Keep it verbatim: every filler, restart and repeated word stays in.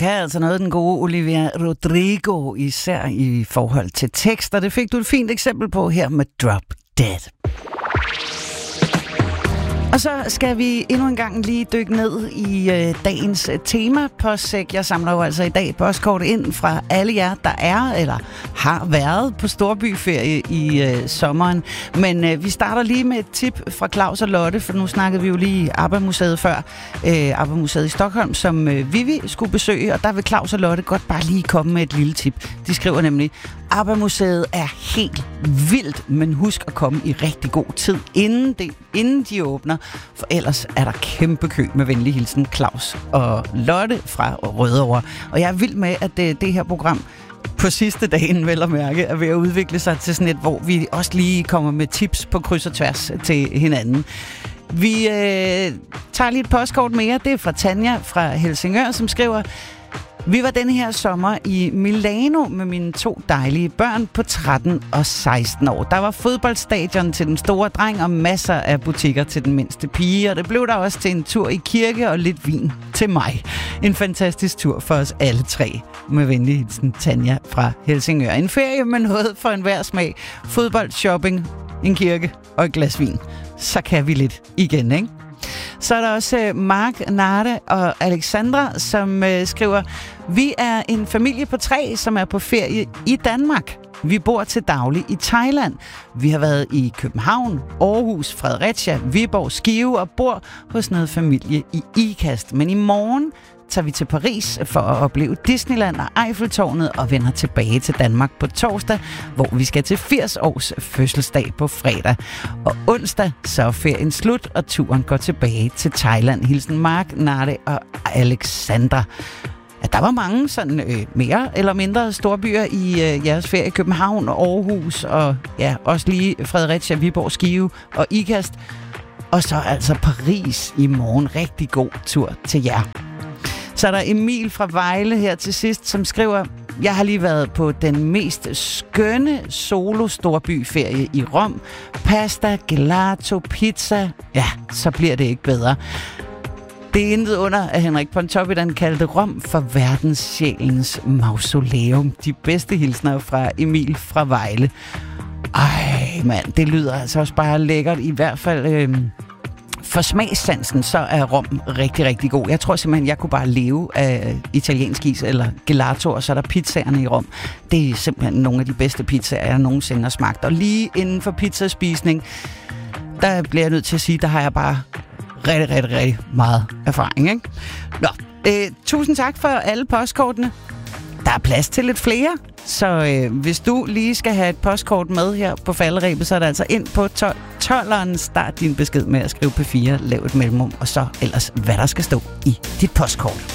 kan altså noget, den gode Olivia Rodrigo, især i forhold til tekster. Det fik du et fint eksempel på her med Drop Dead. Og så skal vi endnu en gang lige dykke ned i øh, dagens tema postsæk. Jeg samler jo altså i dag postkort ind fra alle jer, der er eller har været på storbyferie i øh, sommeren. Men øh, vi starter lige med et tip fra Claus og Lotte, for nu snakkede vi jo lige ABBA-museet før. Øh, ABBA-museet i Stockholm, som øh, Vivi skulle besøge, og der vil Claus og Lotte godt bare lige komme med et lille tip. De skriver nemlig: ABBA-museet er helt vildt, men husk at komme i rigtig god tid, inden, det, inden de åbner, for ellers er der kæmpe kø. Med venlig hilsen, Claus og Lotte fra Rødovre. Og jeg er vild med, at det, det her program på sidste dagen, vel at mærke, er ved at udvikle sig til sådan et, hvor vi også lige kommer med tips på kryds og tværs til hinanden. Vi øh, tager lige et postkort mere. Det er fra Tanja fra Helsingør, som skriver: vi var denne her sommer i Milano med mine to dejlige børn på tretten og seksten år. Der var fodboldstadion til den store dreng og masser af butikker til den mindste pige, og det blev der også til en tur i kirke og lidt vin til mig. En fantastisk tur for os alle tre. Med venlig hilsen, Tanja fra Helsingør. En ferie med noget for enhver smag. Fodbold, shopping, en kirke og et glas vin. Så kan vi lidt igen, ikke? Så er der også Mark, Narte og Alexandra, som øh, skriver: vi er en familie på tre, som er på ferie i Danmark. Vi bor til daglig i Thailand. Vi har været i København, Aarhus, Fredericia, Viborg, Skive og bor hos noget familie i Ikast. Men i morgen tager vi til Paris for at opleve Disneyland og Eiffeltårnet og vender tilbage til Danmark på torsdag, hvor vi skal til firs års fødselsdag på fredag. Og onsdag så er ferien slut, og turen går tilbage til Thailand. Hilsen Mark, Narte og Alexandra. Ja, der var mange sådan øh, mere eller mindre storbyer i øh, jeres ferie. København og Aarhus og ja, også lige Fredericia, Viborg, Skive og Ikast. Og så altså Paris i morgen. Rigtig god tur til jer. Så er der Emil fra Vejle her til sidst, som skriver: jeg har lige været på den mest skønne solo-storbyferie i Rom. Pasta, gelato, pizza. Ja, så bliver det ikke bedre. Det er intet under, at Henrik Pontoppidan kaldte Rom for verdenssjælens mausoleum. De bedste hilsner fra Emil fra Vejle. Ej, mand, det lyder altså også bare lækkert. I hvert fald øh, for smagssansen, så er Rom rigtig, rigtig god. Jeg tror simpelthen, jeg kunne bare leve af italiensk is eller gelato, og så er der pizzaerne i Rom. Det er simpelthen nogle af de bedste pizzaer, jeg nogensinde har smagt. Og lige inden for pizzaspisning, der bliver jeg nødt til at sige, der har jeg bare rigtig, rigtig, rigtig meget erfaring, ikke? Nå, øh, tusind tak for alle postkortene. Der er plads til lidt flere, så øh, hvis du lige skal have et postkort med her på falderebet, så er der altså ind på tolveren. Start din besked med at skrive P fire, lav et mellemrum, og så ellers, hvad der skal stå i dit postkort.